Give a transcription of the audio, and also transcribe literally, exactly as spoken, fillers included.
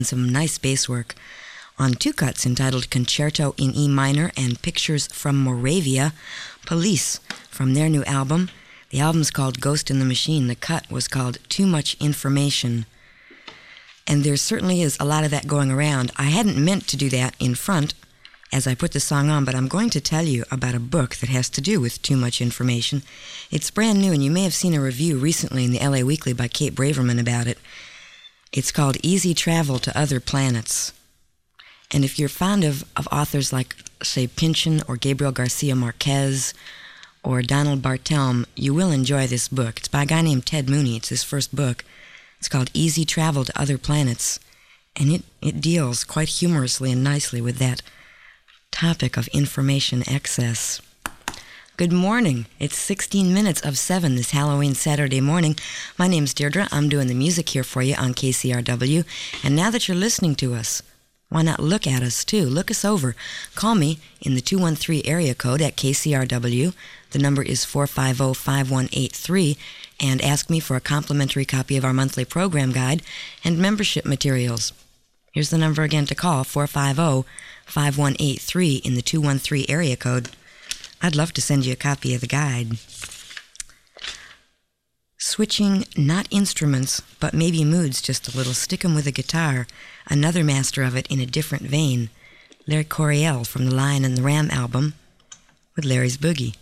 some nice bass work on two cuts entitled Concerto in E Minor and Pictures from Moravia, Police, from their new album. The album's called Ghost in the Machine. The cut was called Too Much Information. And there certainly is a lot of that going around. I hadn't meant to do that in front as I put the song on, but I'm going to tell you about a book that has to do with too much information. It's brand new, and you may have seen a review recently in the L A Weekly by Kate Braverman about it. It's called Easy Travel to Other Planets. And if you're fond of, of authors like, say, Pynchon or Gabriel Garcia Marquez or Donald Barthelme, you will enjoy this book. It's by a guy named Ted Mooney. It's his first book. It's called Easy Travel to Other Planets. And it, it deals quite humorously and nicely with that topic of information excess. Good morning. It's sixteen minutes of seven this Halloween Saturday morning. My name's Deirdre. I'm doing the music here for you on K C R W. And now that you're listening to us, why not look at us too? Look us over. Call me in the two one three area code at K C R W. The number is four five zero, five one eight three, and ask me for a complimentary copy of our monthly program guide and membership materials. Here's the number again to call, four five zero, five one eight three in the two one three area code. I'd love to send you a copy of the guide. Switching not instruments, but maybe moods just a little. Stick 'em with a guitar. Another master of it in a different vein. Larry Coryell from the Lion and the Ram album with Larry's Boogie.